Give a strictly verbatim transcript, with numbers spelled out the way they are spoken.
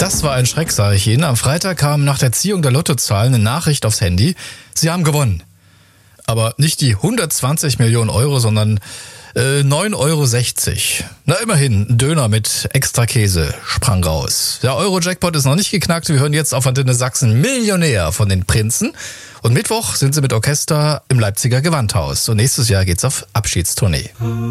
Das war ein Schreck, sage ich Ihnen. Am Freitag kam nach der Ziehung der Lottozahlen eine Nachricht aufs Handy. Sie haben gewonnen. Aber nicht die hundertzwanzig Millionen Euro, sondern äh, neun Euro sechzig. Na immerhin, ein Döner mit extra Käse sprang raus. Der Euro-Jackpot ist noch nicht geknackt. Wir hören jetzt auf Antenne Sachsen Millionär von den Prinzen. Und Mittwoch sind sie mit Orchester im Leipziger Gewandhaus. Und nächstes Jahr geht's auf Abschiedstournee.